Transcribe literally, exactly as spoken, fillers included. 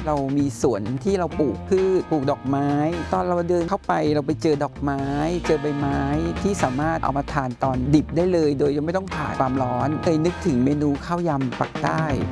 เรามีสวนที่เราปลูกพืชปลูกดอกไม้ตอนเราเดินเข้าไปเราไปเจอดอกไม้เจอใบไม้ที่สามารถเอามาทานตอนดิบได้เลยโดยยังไม่ต้องผ่านความร้อนเลยนึกถึงเมนูข้าวยำปักใต้